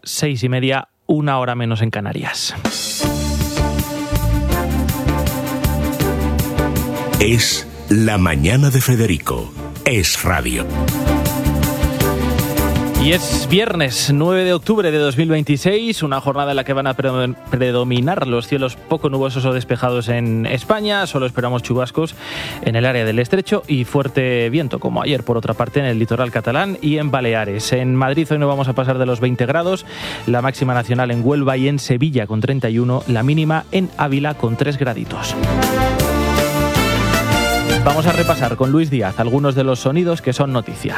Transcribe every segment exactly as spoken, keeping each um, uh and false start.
seis y media, una hora menos en Canarias. Es La Mañana de Federico. Es radio. Y es viernes nueve de octubre de dos mil veintiséis, una jornada en la que van a predominar los cielos poco nubosos o despejados en España. Solo esperamos chubascos en el área del Estrecho y fuerte viento, como ayer, por otra parte, en el litoral catalán y en Baleares. En Madrid hoy no vamos a pasar de los veinte grados, la máxima nacional en Huelva y en Sevilla con treinta y uno, la mínima en Ávila con tres graditos. Vamos a repasar con Luis Díaz algunos de los sonidos que son noticia.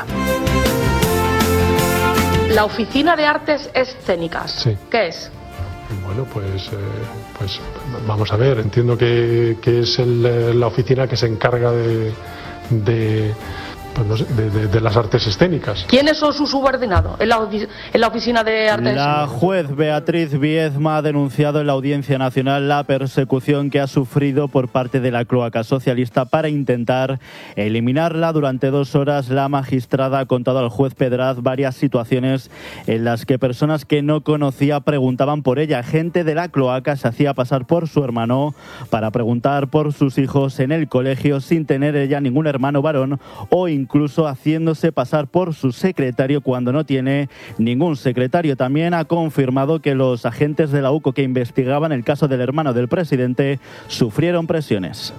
La Oficina de Artes Escénicas, sí. ¿Qué es? Bueno, pues, eh, pues vamos a ver, entiendo que, que es el, la oficina que se encarga de, de, pues no sé, de, de, de las artes escénicas. ¿Quiénes son sus subordinados en la, en la Oficina de Artes Escénicas? La juez Beatriz Viezma ha denunciado en la Audiencia Nacional la persecución que ha sufrido por parte de la cloaca socialista. Para intentar eliminarla, durante dos horas la magistrada ha contado al juez Pedraz varias situaciones en las que personas que no conocía preguntaban por ella. Gente de la cloaca se hacía pasar por su hermano para preguntar por sus hijos en el colegio sin tener ella ningún hermano varón, o incluso haciéndose pasar por su secretario cuando no tiene ningún secretario. También ha confirmado que los agentes de la U C O que investigaban el caso del hermano del presidente sufrieron presiones.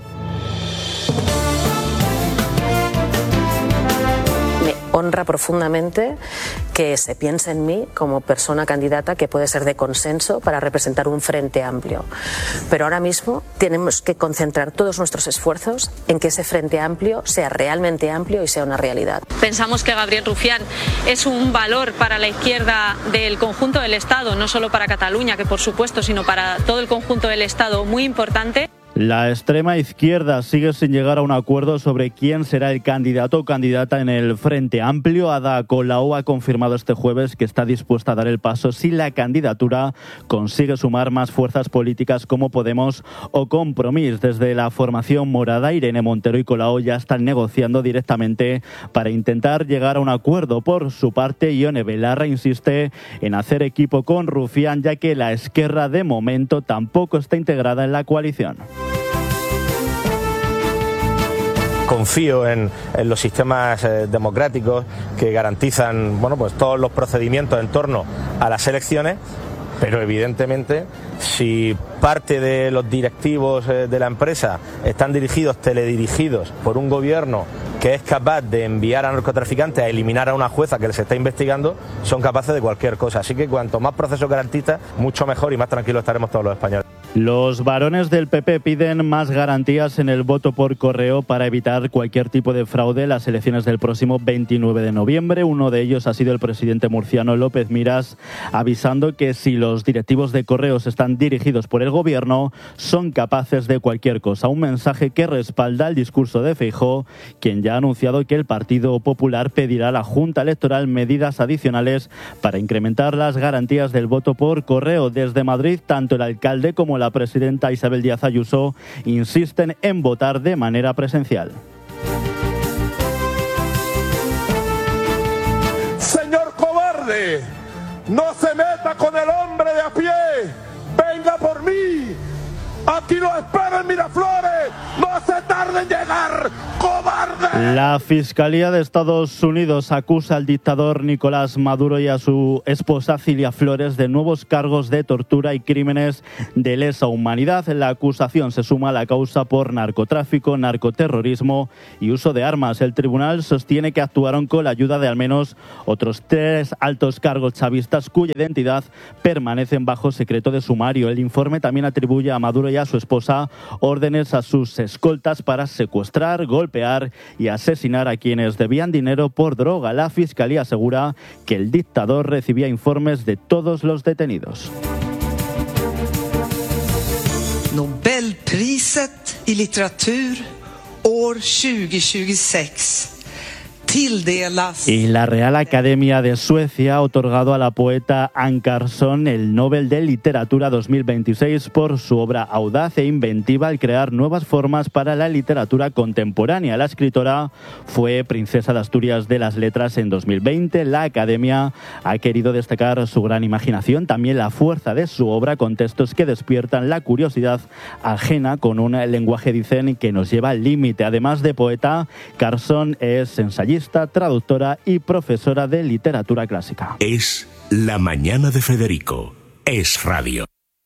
Honra profundamente que se piense en mí como persona candidata que puede ser de consenso para representar un frente amplio. Pero ahora mismo tenemos que concentrar todos nuestros esfuerzos en que ese frente amplio sea realmente amplio y sea una realidad. Pensamos que Gabriel Rufián es un valor para la izquierda del conjunto del Estado, no solo para Cataluña, que por supuesto, sino para todo el conjunto del Estado, muy importante. La extrema izquierda sigue sin llegar a un acuerdo sobre quién será el candidato o candidata en el Frente Amplio. Ada Colau ha confirmado este jueves que está dispuesta a dar el paso si la candidatura consigue sumar más fuerzas políticas como Podemos o Compromís. Desde la formación morada, Irene Montero y Colau ya están negociando directamente para intentar llegar a un acuerdo. Por su parte, Ione Belarra insiste en hacer equipo con Rufián, ya que la Esquerra de momento tampoco está integrada en la coalición. Confío en, en los sistemas eh, democráticos que garantizan, bueno, pues todos los procedimientos en torno a las elecciones, pero evidentemente si parte de los directivos eh, de la empresa están dirigidos, teledirigidos por un gobierno que es capaz de enviar a narcotraficantes a eliminar a una jueza que les está investigando, son capaces de cualquier cosa. Así que cuanto más procesos garantistas, mucho mejor y más tranquilos estaremos todos los españoles. Los varones del P P piden más garantías en el voto por correo para evitar cualquier tipo de fraude en las elecciones del próximo veintinueve de noviembre. Uno de ellos ha sido el presidente murciano López Miras, avisando que si los directivos de correos están dirigidos por el gobierno, son capaces de cualquier cosa. Un mensaje que respalda el discurso de Feijóo, quien ya ha anunciado que el Partido Popular pedirá a la Junta Electoral medidas adicionales para incrementar las garantías del voto por correo. Desde Madrid, tanto el alcalde como la presidenta Isabel Díaz Ayuso insisten en votar de manera presencial. Señor cobarde, no se meta con el hombre de a pie, venga por mí. Aquí lo espero en Miraflores, no se tarde en llegar, cobarde. La Fiscalía de Estados Unidos acusa al dictador Nicolás Maduro y a su esposa Cilia Flores de nuevos cargos de tortura y crímenes de lesa humanidad. La acusación se suma a la causa por narcotráfico, narcoterrorismo y uso de armas. El tribunal sostiene que actuaron con la ayuda de al menos otros tres altos cargos chavistas cuya identidad permanecen bajo secreto de sumario. El informe también atribuye a Maduro y a su esposa órdenes a sus escoltas para secuestrar, golpear y asesinar a quienes debían dinero por droga. La Fiscalía asegura que el dictador recibía informes de todos los detenidos. Nobelpriset i litteratur år tjugo tjugosex Y la Real Academia de Suecia ha otorgado a la poeta Anne Carson el Nobel de Literatura dos mil veintiséis por su obra audaz e inventiva al crear nuevas formas para la literatura contemporánea. La escritora fue princesa de Asturias de las Letras en dos mil veinte. La Academia ha querido destacar su gran imaginación, también la fuerza de su obra, con textos que despiertan la curiosidad ajena con un lenguaje, dicen, que nos lleva al límite. Además de poeta, Carson es ensayista, traductora y profesora de literatura clásica. Es La Mañana de Federico. Es Radio.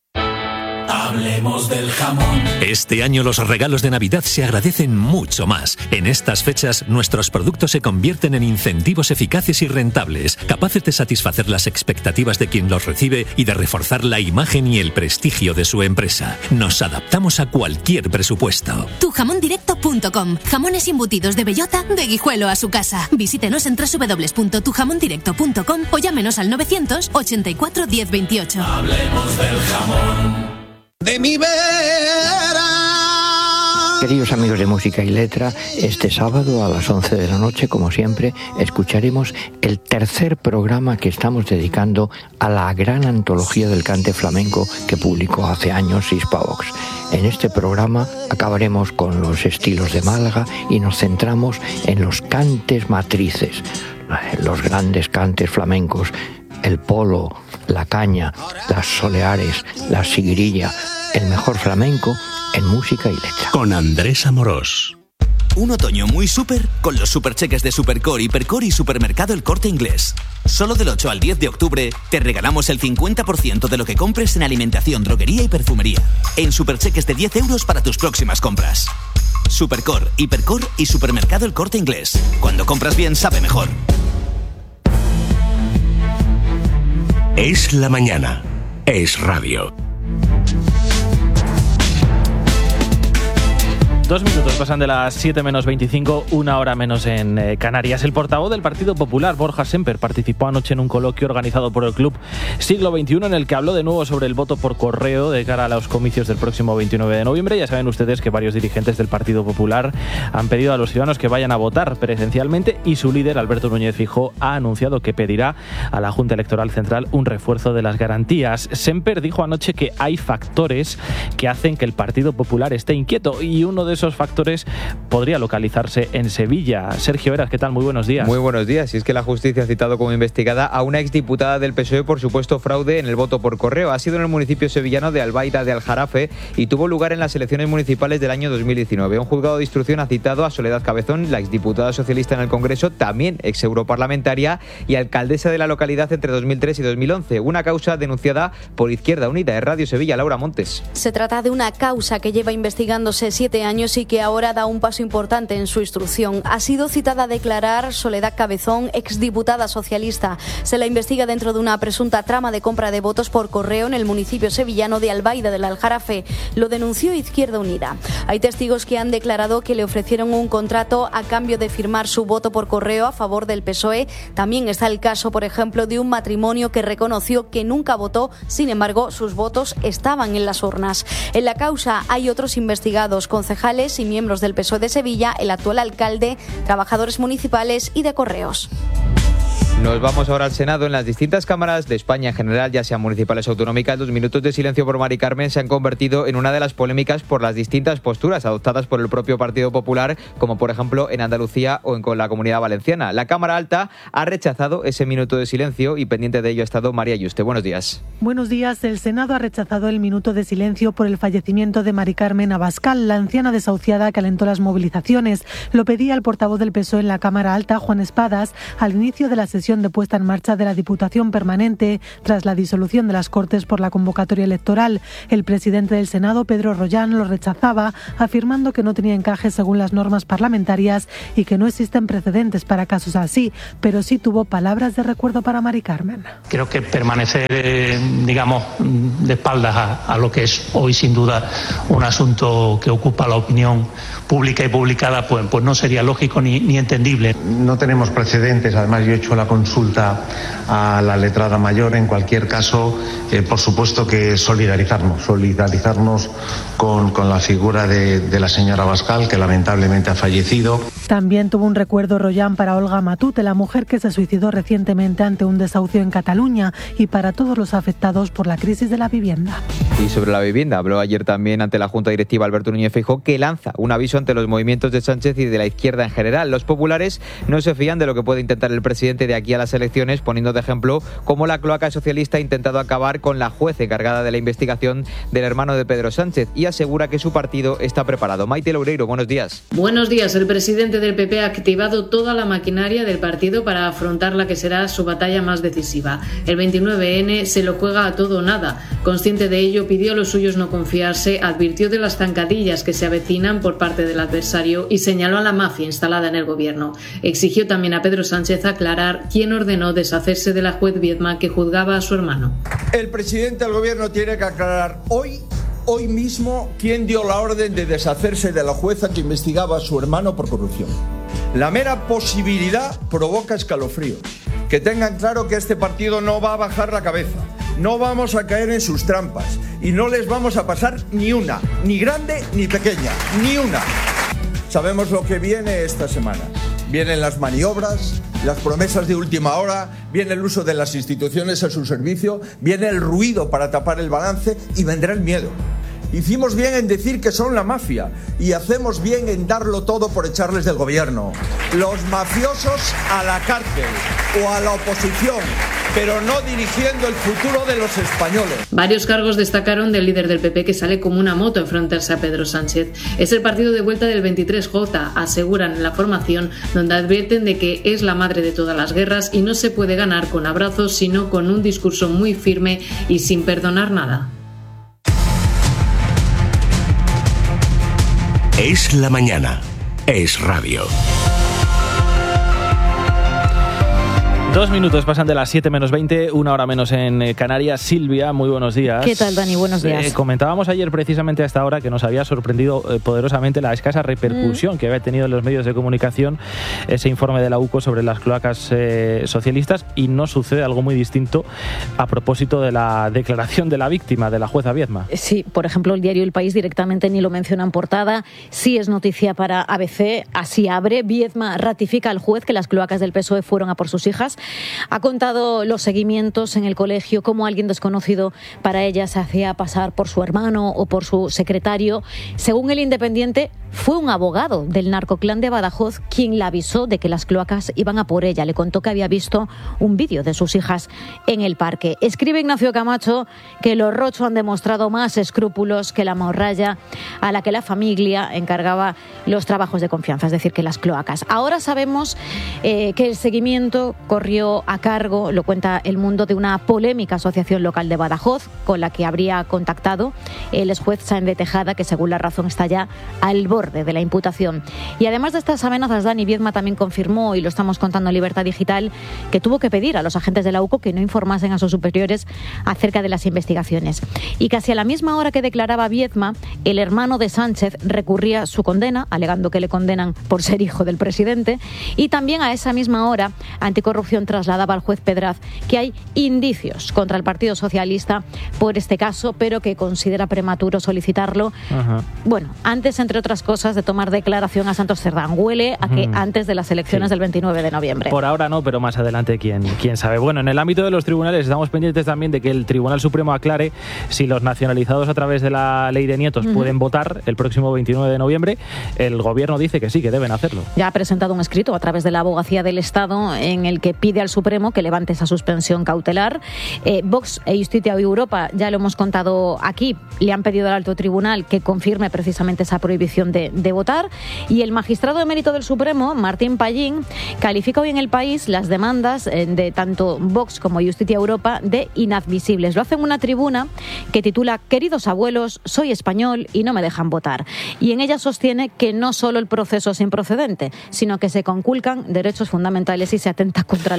Hablemos del jamón. Este año los regalos de Navidad se agradecen mucho más. En estas fechas, nuestros productos se convierten en incentivos eficaces y rentables, capaces de satisfacer las expectativas de quien los recibe y de reforzar la imagen y el prestigio de su empresa. Nos adaptamos a cualquier presupuesto. tu jamón directo punto com. Jamones embutidos de bellota, de Guijuelo a su casa. Visítenos en doble u doble u doble u punto tu jamón directo punto com o llámenos al novecientos ochenta y cuatro diez veintiocho. Hablemos del jamón. De mi vera. Queridos amigos de Música y Letra, este sábado a las once de la noche, como siempre, escucharemos el tercer programa que estamos dedicando a la gran antología del cante flamenco que publicó hace años Hispavox. En este programa acabaremos con los estilos de Málaga y nos centramos en los cantes matrices, los grandes cantes flamencos, el polo, la caña, las soleares, la siguirilla, el mejor flamenco en Música y Letra. Con Andrés Amorós. Un otoño muy súper con los supercheques de Supercore, Hipercore y Supermercado El Corte Inglés. Solo del ocho al diez de octubre te regalamos el cincuenta por ciento de lo que compres en alimentación, droguería y perfumería. En supercheques de diez euros para tus próximas compras. Supercore, Hipercore y Supermercado El Corte Inglés. Cuando compras bien, sabe mejor. Es la mañana. Es Radio. Dos minutos pasan de las siete menos veinticinco, una hora menos en eh, Canarias. El portavoz del Partido Popular, Borja Semper, participó anoche en un coloquio organizado por el Club Siglo veintiuno en el que habló de nuevo sobre el voto por correo de cara a los comicios del próximo veintinueve de noviembre. Ya saben ustedes que varios dirigentes del Partido Popular han pedido a los ciudadanos que vayan a votar presencialmente y su líder, Alberto Núñez Feijóo, ha anunciado que pedirá a la Junta Electoral Central un refuerzo de las garantías. Semper dijo anoche que hay factores que hacen que el Partido Popular esté inquieto y uno de esos Esos factores podría localizarse en Sevilla. Sergio Eras, ¿qué tal? Muy buenos días. Muy buenos días. Y es que la justicia ha citado como investigada a una exdiputada del P S O E por supuesto fraude en el voto por correo. Ha sido en el municipio sevillano de Albaida de Aljarafe y tuvo lugar en las elecciones municipales del año dos mil diecinueve. Un juzgado de instrucción ha citado a Soledad Cabezón, la exdiputada socialista en el Congreso, también ex europarlamentaria y alcaldesa de la localidad entre dos mil tres y dos mil once. Una causa denunciada por Izquierda Unida. En Radio Sevilla, Laura Montes. Se trata de una causa que lleva investigándose siete años y que ahora da un paso importante en su instrucción. Ha sido citada a declarar Soledad Cabezón, exdiputada socialista. Se la investiga dentro de una presunta trama de compra de votos por correo en el municipio sevillano de Albaida del Aljarafe. Lo denunció Izquierda Unida. Hay testigos que han declarado que le ofrecieron un contrato a cambio de firmar su voto por correo a favor del P S O E. También está el caso, por ejemplo, de un matrimonio que reconoció que nunca votó, sin embargo, sus votos estaban en las urnas. En la causa hay otros investigados, concejales y miembros del P S O E de Sevilla, el actual alcalde, trabajadores municipales y de correos. Nos vamos ahora al Senado. En las distintas cámaras de España en general, ya sean municipales o autonómicas, los minutos de silencio por Mari Carmen se han convertido en una de las polémicas por las distintas posturas adoptadas por el propio Partido Popular, como por ejemplo en Andalucía o en con la Comunidad Valenciana. La Cámara Alta ha rechazado ese minuto de silencio y pendiente de ello ha estado María Yuste. Buenos días. Buenos días. El Senado ha rechazado el minuto de silencio por el fallecimiento de Mari Carmen Abascal, la anciana desahuciada que alentó las movilizaciones. Lo pedía el portavoz del P S O E en la Cámara Alta, Juan Espadas, al inicio de la sesión de puesta en marcha de la Diputación Permanente tras la disolución de las Cortes por la convocatoria electoral. El presidente del Senado, Pedro Rollán, lo rechazaba, afirmando que no tenía encaje según las normas parlamentarias y que no existen precedentes para casos así, pero sí tuvo palabras de recuerdo para Mari Carmen. Creo que permanecer, eh, digamos, de espaldas a, a lo que es hoy sin duda un asunto que ocupa la opinión pública y publicada, pues, pues no sería lógico ni, ni entendible. No tenemos precedentes, además yo he hecho la consulta a la letrada mayor. En cualquier caso, eh, por supuesto que solidarizarnos, solidarizarnos con, con la figura de, de la señora Abascal, que lamentablemente ha fallecido. También tuvo un recuerdo Royan para Olga Matute, la mujer que se suicidó recientemente ante un desahucio en Cataluña, y para todos los afectados por la crisis de la vivienda. Y sobre la vivienda, habló ayer también ante la Junta Directiva Alberto Núñez Feijóo, que lanza un aviso ante los movimientos de Sánchez y de la izquierda en general. Los populares no se fían de lo que puede intentar el presidente de aquí a las elecciones, poniendo de ejemplo cómo la cloaca socialista ha intentado acabar con la juez encargada de la investigación del hermano de Pedro Sánchez, y asegura que su partido está preparado. Maite Loureiro, buenos días. Buenos días. El presidente del P P ha activado toda la maquinaria del partido para afrontar la que será su batalla más decisiva. El veintinueve ene se lo juega a todo o nada. Consciente de ello, pidió a los suyos no confiarse, advirtió de las zancadillas que se avecinan por parte del adversario y señaló a la mafia instalada en el gobierno. Exigió también a Pedro Sánchez aclarar quién ordenó deshacerse de la juez Viedma que juzgaba a su hermano. El presidente del gobierno tiene que aclarar hoy Hoy mismo, ¿quién dio la orden de deshacerse de la jueza que investigaba a su hermano por corrupción? La mera posibilidad provoca escalofríos. Que tengan claro que este partido no va a bajar la cabeza. No vamos a caer en sus trampas. Y no les vamos a pasar ni una, ni grande ni pequeña, ni una. Sabemos lo que viene esta semana. Vienen las maniobras, las promesas de última hora, viene el uso de las instituciones a su servicio, viene el ruido para tapar el balance y vendrá el miedo. Hicimos bien en decir que son la mafia y hacemos bien en darlo todo por echarles del gobierno. Los mafiosos a la cárcel o a la oposición, pero no dirigiendo el futuro de los españoles. Varios cargos destacaron del líder del P P, que sale como una moto a enfrentarse a Pedro Sánchez. Es el partido de vuelta del veintitrés jota, aseguran en la formación, donde advierten de que es la madre de todas las guerras y no se puede ganar con abrazos, sino con un discurso muy firme y sin perdonar nada. Es la mañana. Es radio. Dos minutos pasan de las siete menos veinte, una hora menos en Canarias. Silvia, muy buenos días. ¿Qué tal, Dani? Buenos días. Eh, comentábamos ayer precisamente a esta hora que nos había sorprendido eh, poderosamente la escasa repercusión mm. que había tenido en los medios de comunicación ese informe de la U C O sobre las cloacas eh, socialistas, y no sucede algo muy distinto a propósito de la declaración de la víctima, de la jueza Viedma. Sí, por ejemplo, el diario El País directamente ni lo menciona en portada. Sí es noticia para A B C, así abre. Viedma ratifica al juez que las cloacas del P S O E fueron a por sus hijas. Ha contado los seguimientos en el colegio, cómo alguien desconocido para ella se hacía pasar por su hermano o por su secretario. Según El Independiente, fue un abogado del narcoclán de Badajoz quien la avisó de que las cloacas iban a por ella. Le contó que había visto un vídeo de sus hijas en el parque. Escribe Ignacio Camacho que los Rocho han demostrado más escrúpulos que la morralla a la que la familia encargaba los trabajos de confianza, es decir, que las cloacas. Ahora sabemos eh, que el seguimiento corrió a cargo, lo cuenta El Mundo, de una polémica asociación local de Badajoz con la que habría contactado el exjuez Sáenz de Tejada, que según La Razón está ya al borde de la imputación. Y además de estas amenazas, Dani, Viedma también confirmó, y lo estamos contando en Libertad Digital, que tuvo que pedir a los agentes de la U C O que no informasen a sus superiores acerca de las investigaciones. Y casi a la misma hora que declaraba Viedma, el hermano de Sánchez recurría su condena, alegando que le condenan por ser hijo del presidente, y también a esa misma hora Anticorrupción trasladaba al juez Pedraz que hay indicios contra el Partido Socialista por este caso, pero que considera prematuro solicitarlo. Ajá. Bueno, antes, entre otras cosas, de tomar declaración a Santos Cerdán. Huele a que mm. antes de las elecciones sí. del veintinueve de noviembre. Por ahora no, pero más adelante quién, quién sabe. Bueno, en el ámbito de los tribunales estamos pendientes también de que el Tribunal Supremo aclare si los nacionalizados a través de la ley de nietos uh-huh. pueden votar el próximo veintinueve de noviembre. El gobierno dice que sí, que deben hacerlo. Ya ha presentado un escrito a través de la Abogacía del Estado en el que pide al Supremo que levante esa suspensión cautelar. Eh, Vox e Justicia Europa, ya lo hemos contado aquí, le han pedido al alto tribunal que confirme precisamente esa prohibición de, de votar, y el magistrado de mérito del Supremo, Martín Pallín, califica hoy en El País las demandas de tanto Vox como Justicia Europa de inadmisibles. Lo hace en una tribuna que titula "Queridos abuelos, soy español y no me dejan votar", y en ella sostiene que no solo el proceso es improcedente, sino que se conculcan derechos fundamentales y se atenta contra la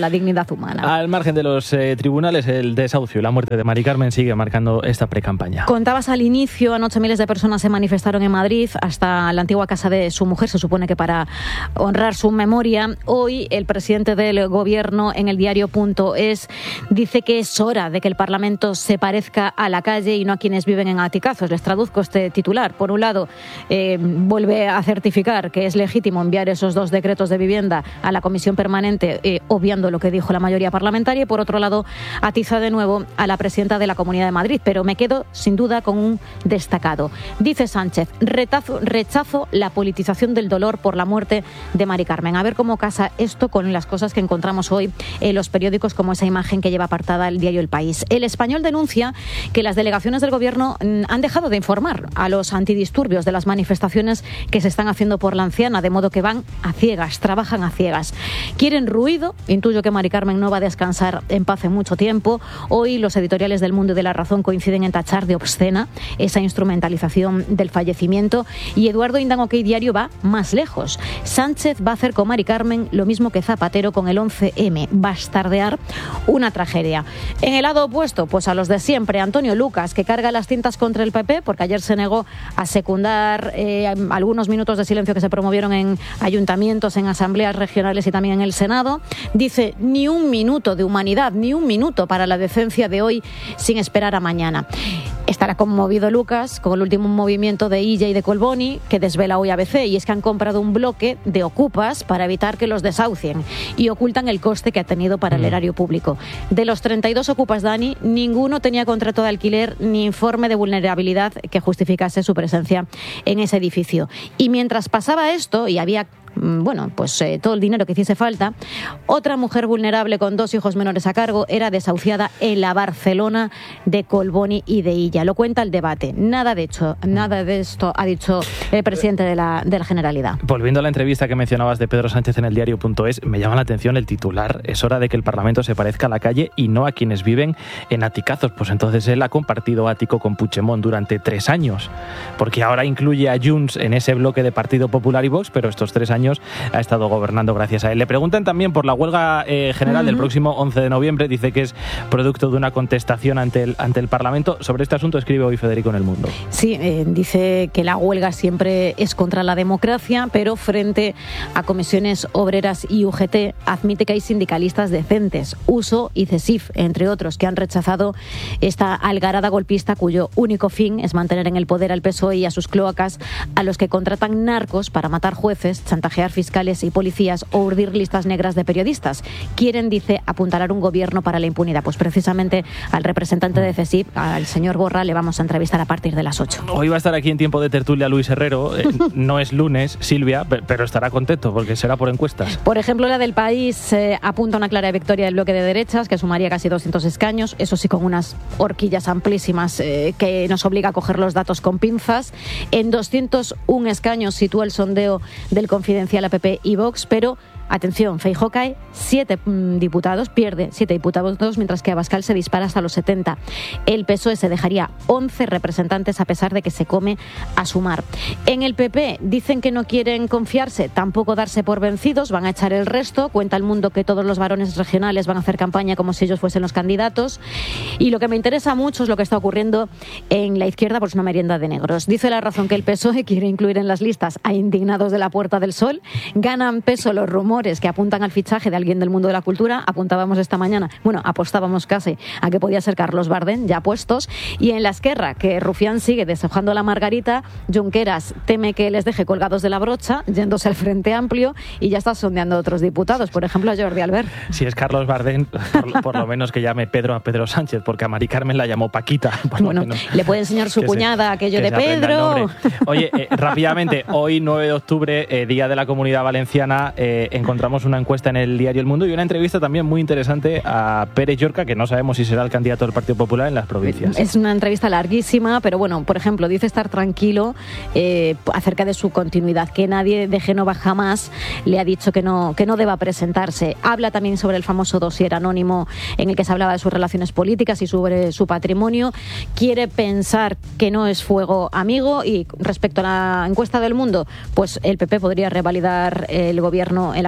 la dignidad humana. Al margen de los eh, tribunales, el desahucio y la muerte de Mari Carmen sigue marcando esta precampaña. Contabas al inicio, anoche miles de personas se manifestaron en Madrid hasta la antigua casa de su mujer, se supone que para honrar su memoria. Hoy el presidente del gobierno en el diario.es dice que es hora de que el Parlamento se parezca a la calle y no a quienes viven en aticazos. Les traduzco este titular. Por un lado, eh, vuelve a certificar que es legítimo enviar esos dos decretos de vivienda a la comisión permanente, eh, obviando lo que dijo la mayoría parlamentaria, y por otro lado, atiza de nuevo a la presidenta de la Comunidad de Madrid. Pero me quedo, sin duda, con un destacado. Dice Sánchez, retazo, rechazo la politización del dolor por la muerte de Mari Carmen. A ver cómo casa esto con las cosas que encontramos hoy en los periódicos, como esa imagen que lleva apartada el diario El País. El Español denuncia que las delegaciones del gobierno han dejado de informar a los antidisturbios de las manifestaciones que se están haciendo por la anciana, de modo que van a ciegas, trabajan a ciegas. Quieren ruido, intuyo que Mari Carmen no va a descansar en paz en mucho tiempo. Hoy los editoriales del Mundo y de La Razón coinciden en tachar de obscena esa instrumentalización del fallecimiento, y Eduardo Indán OK Diario va más lejos. Sánchez va a hacer con Mari Carmen lo mismo que Zapatero con el once eme, bastardear una tragedia. En el lado opuesto, pues a los de siempre, Antonio Lucas, que carga las tintas contra el P P porque ayer se negó a secundar eh, algunos minutos de silencio que se promovieron en ayuntamientos, en asambleas regionales y también en el Senado. Dice, ni un minuto de humanidad, ni un minuto para la decencia de hoy sin esperar a mañana. Estará conmovido Lucas con el último movimiento de Illa y de Colboni, que desvela hoy A B C, y es que han comprado un bloque de ocupas para evitar que los desahucien y ocultan el coste que ha tenido para el erario público. De los treinta y dos ocupas, Dani, ninguno tenía contrato de alquiler ni informe de vulnerabilidad que justificase su presencia en ese edificio. Y mientras pasaba esto, y había bueno, pues eh, todo el dinero que hiciese falta, otra mujer vulnerable con dos hijos menores a cargo era desahuciada en la Barcelona de Colboni y de Illa. Lo cuenta El Debate. Nada de hecho, nada de esto ha dicho el presidente de la, de la Generalidad. Volviendo a la entrevista que mencionabas de Pedro Sánchez en el diario.es, me llama la atención el titular. Es hora de que el Parlamento se parezca a la calle y no a quienes viven en aticazos. Pues entonces él ha compartido ático con Puigdemont durante tres años, porque ahora incluye a Junts en ese bloque de Partido Popular y Vox, pero estos tres años ha estado gobernando gracias a él. Le preguntan también por la huelga eh, general uh-huh. del próximo once de noviembre. Dice que es producto de una contestación ante el, ante el Parlamento. Sobre este asunto escribe hoy Federico en El Mundo. Sí, eh, dice que la huelga siempre es contra la democracia, pero frente a comisiones obreras y U G T admite que hay sindicalistas decentes, U S O y CESIF, entre otros, que han rechazado esta algarada golpista cuyo único fin es mantener en el poder al P S O E y a sus cloacas, a los que contratan narcos para matar jueces, chantajear fiscales y policías o urdir listas negras de periodistas. Quieren, dice, apuntalar un gobierno para la impunidad. Pues precisamente al representante de CESIF, al señor Borra, le vamos a entrevistar a partir de las ocho. Hoy va a estar aquí en tiempo de tertulia Luis Herrero. Eh, no es lunes, Silvia, pero estará contento porque será por encuestas. Por ejemplo, la del País eh, apunta una clara victoria del bloque de derechas, que sumaría casi doscientos escaños, eso sí con unas horquillas amplísimas eh, que nos obliga a coger los datos con pinzas. En doscientos uno escaños sitúa el sondeo del Confidencial a P P y Vox, pero atención, Feijóo cae siete mmm, diputados, pierde siete diputados, mientras que Abascal se dispara hasta los setenta. El P S O E se dejaría once representantes a pesar de que se come a Sumar. En el P P dicen que no quieren confiarse, tampoco darse por vencidos, van a echar el resto. Cuenta El Mundo que todos los varones regionales van a hacer campaña como si ellos fuesen los candidatos. Y lo que me interesa mucho es lo que está ocurriendo en la izquierda, pues una merienda de negros. Dice La Razón que el P S O E quiere incluir en las listas a indignados de la Puerta del Sol. Ganan peso los rumores que apuntan al fichaje de alguien del mundo de la cultura. Apuntábamos esta mañana, bueno, apostábamos casi a que podía ser Carlos Bardén, ya puestos. Y en la Esquerra, que Rufián sigue deshojando la margarita, Junqueras teme que les deje colgados de la brocha, yéndose al Frente Amplio, y ya está sondeando a otros diputados, por ejemplo a Jordi Albert. Si es Carlos Bardén, por, por lo menos que llame Pedro a Pedro Sánchez, porque a Mari Carmen la llamó Paquita. Bueno, le puede enseñar su cuñada se, aquello de Pedro. Oye, eh, rápidamente, hoy nueve de octubre, eh, Día de la Comunidad Valenciana, eh, encontramos una encuesta en el diario El Mundo y una entrevista también muy interesante a Pérez Llorca, que no sabemos si será el candidato del Partido Popular en las provincias. Es una entrevista larguísima, pero bueno, por ejemplo, dice estar tranquilo eh, acerca de su continuidad, que nadie de Génova jamás le ha dicho que no, que no deba presentarse. Habla también sobre el famoso dossier anónimo en el que se hablaba de sus relaciones políticas y sobre su patrimonio. Quiere pensar que no es fuego amigo, y respecto a la encuesta del Mundo, pues el P P podría revalidar el gobierno en la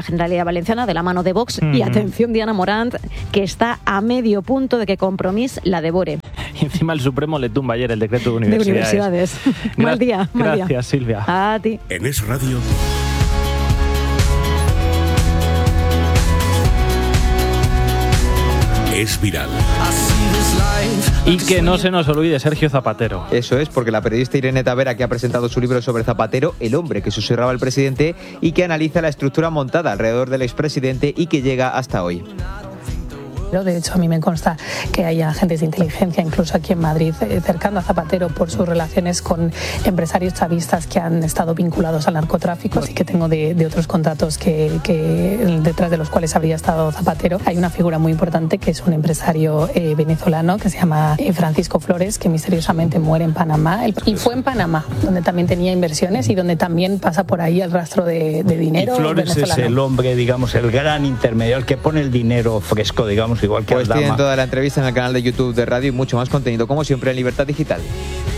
Generalidad Valenciana de la mano de Vox. Mm. Y atención, Diana Morant, que está a medio punto de que Compromís la devore. Y encima el Supremo le tumba ayer el decreto de universidades. De universidades. Mal día, mal Gracias, día. Silvia. A ti. En Es Radio. Es viral. Y que no se nos olvide Sergio Zapatero. Eso es, porque la periodista Irene Tavera, que ha presentado su libro sobre Zapatero, El hombre que susurraba al presidente, y que analiza la estructura montada alrededor del expresidente y que llega hasta hoy. De hecho, a mí me consta que hay agentes de inteligencia, incluso aquí en Madrid, cercano a Zapatero por sus relaciones con empresarios chavistas que han estado vinculados al narcotráfico. Así que tengo de, de otros contratos que, que detrás de los cuales habría estado Zapatero. Hay una figura muy importante que es un empresario eh, venezolano que se llama eh, Francisco Flores, que misteriosamente muere en Panamá. Y fue en Panamá, donde también tenía inversiones y donde también pasa por ahí el rastro de, de dinero. Y Flores venezolano. Es el hombre, digamos, el gran intermediario, el que pone el dinero fresco, digamos, igual que pues Aldama. Tienen toda la entrevista en el canal de YouTube de Radio y mucho más contenido, como siempre, en Libertad Digital.